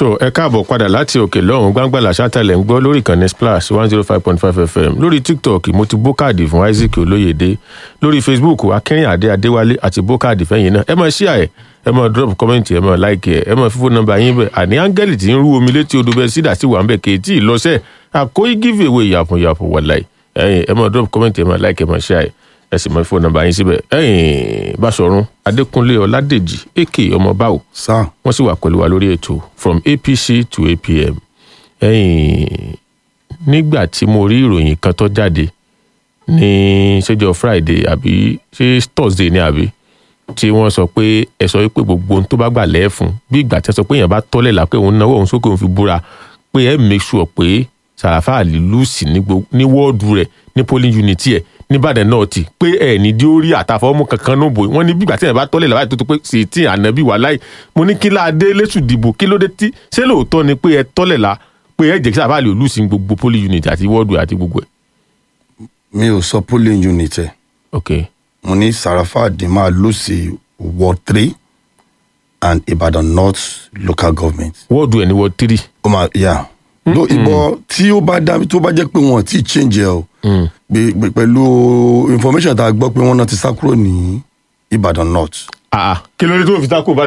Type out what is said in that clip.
tó ẹ káàbọ̀ padà láti òkè lọ́hùn Gbangbala ṣátẹ̀lẹ̀ ń gbọ́ lórí ìkànnì Splash 105.5 FM lórí TikTok mo ti bó káàdì fún Isaac Olóyèdé lórí Facebook Akínrìnàdé Adéwálé àti bó káàdì fẹ́yìn náà ẹ máa share ẹ máa drop comment ẹ máa like ẹ máa fi phone number yín bẹ̀ àní áńgẹ́lì tí ń rú omi létí odò bẹ́ẹ̀ sídà sí wà ń bẹ̀ kéétì lọ́sẹ̀ àkóyí give away yàfùnyàfùn wàláì ẹ máa drop comment ẹ máa like ẹ máa share ẹ sì máa phone number yín síbẹ̀ Báṣọ̀run Adékúnlé Ọládèjì aka ọmọ báwo wọ́n sì wà pẹ̀lú wa lórí ètò from APC to APM nígbà tí mo rí ìròyìn kan tó jáde ní ṣéjọ Friday àbí ṣé Thursday ni àbí tí wọ́n sọ pé ẹ sọ pé gbogbo ohun tó bá gbà lẹ́ẹ̀fún bí ìgbà tí wọ́n sọ pé èèyàn bá tọ́lẹ̀ là pé òun náwó òun sókè òun fi búra pé ẹ make sure pé Sàràfà Àlì lùsì ní wọ́ọ̀dù rẹ̀ ní polling unit ẹ̀ níbàdàn náà ti pé ẹ ní dí orí àtàfọwọ́mú kankan náà bò wọ́n ní bí ìgbà tí ẹ̀ bá tọ́lẹ̀ làbáyé tó pé sì tí ànábì wà láì mo ní kí láadé lẹ́sù dìbò kí ló dé tí ṣé lóòótọ́ ni pé ẹ tọ́lẹ̀ la pé ẹ jẹ́ kí Sàràfà Àlì lùsì gbogbo polling unit àti wọ́ọ̀dù àti gbogbo ẹ̀. mi ò sọ polling unit ẹ. ok. mo ní Sàràfà Àlì máa lùsì ward 3 and Ìbàdàn North local government. wọ́ọ̀dù ẹ̀ ní ward 3. ó máa yà. ló ìbọn tí ó bá jẹ́ pé wọ́n ti change ẹ o pẹ̀lú information tá a gbọ́ pé wọ́n náà ti sá kúrò ní Ìbàdàn North. kí ló dé tó fi sá kúrò